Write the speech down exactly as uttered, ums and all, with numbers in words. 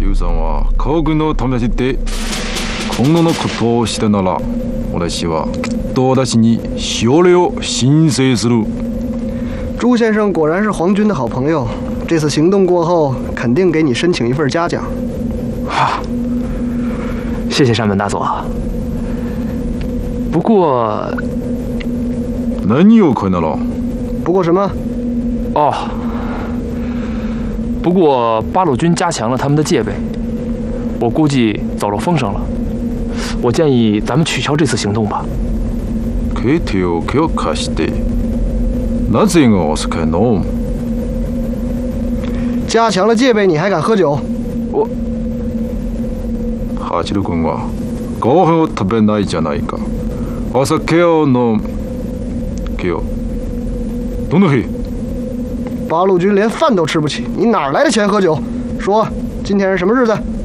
周さんは家具のためで今後のことをしてなら、私はきっと私にしおれを申請する。 朱先生果然是皇军的好朋友，这次行动过后，肯定给你申请一份嘉奖。 哈，谢谢山本大佐。不过， 何を可能了？ 不过什么？ 哦，不过八路军加强了他们的戒备，我估计走漏风声了。我建议咱们取消这次行动吧。 ケイテを強化して、なぜがお酒飲む？ 加強了戒備，你還敢喝酒？ 我ハチル君はご飯を食べないじゃないか。お酒を飲む。今日どの日？ 八路军连饭都吃不起，你哪来的钱喝酒？说，今天是什么日子？